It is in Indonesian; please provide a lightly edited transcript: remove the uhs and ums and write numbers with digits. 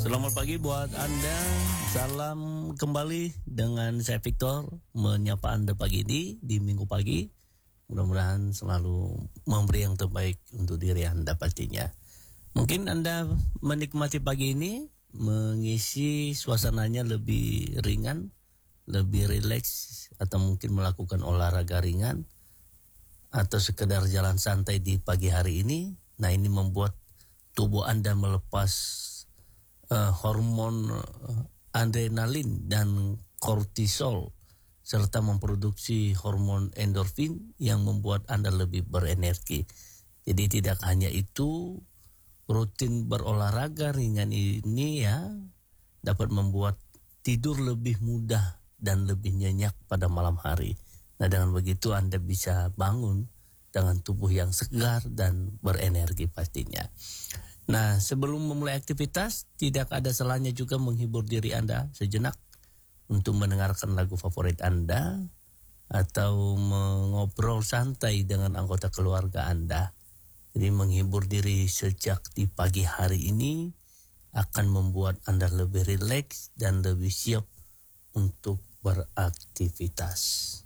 Selamat pagi buat Anda. Salam kembali dengan saya Victor menyapa Anda pagi ini di Minggu pagi. Mudah-mudahan selalu memberi yang terbaik untuk diri Anda pastinya. Mungkin Anda menikmati pagi ini mengisi suasananya lebih ringan, lebih rileks, atau mungkin melakukan olahraga ringan atau sekedar jalan santai di pagi hari ini. Nah, ini membuat tubuh Anda melepas hormon adrenalin dan kortisol serta memproduksi hormon endorfin yang membuat Anda lebih berenergi. Jadi tidak hanya itu, rutin berolahraga ringan ini ya dapat membuat tidur lebih mudah dan lebih nyenyak pada malam hari. Nah, dengan begitu Anda bisa bangun dengan tubuh yang segar dan berenergi pastinya. Nah, sebelum memulai aktivitas, tidak ada salahnya juga menghibur diri Anda sejenak untuk mendengarkan lagu favorit Anda atau mengobrol santai dengan anggota keluarga Anda. Jadi menghibur diri sejak di pagi hari ini akan membuat Anda lebih rileks dan lebih siap untuk beraktivitas.